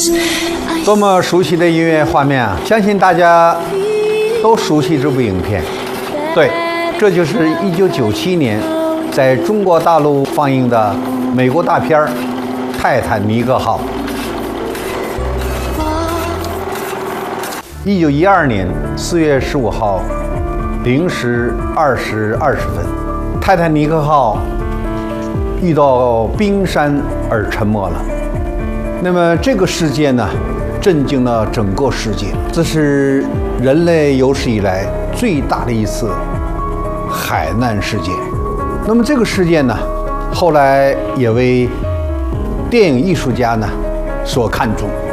多么熟悉的音乐画面啊！相信大家都熟悉这部影片。对，这就是1997年在中国大陆放映的美国大片《泰坦尼克号》。1912年4月15号0时20时20分，泰坦尼克号遇到冰山而沉没了。那么这个事件呢，震惊了整个世界。这是人类有史以来最大的一次海难事件。那么这个事件呢，后来也为电影艺术家呢所看重。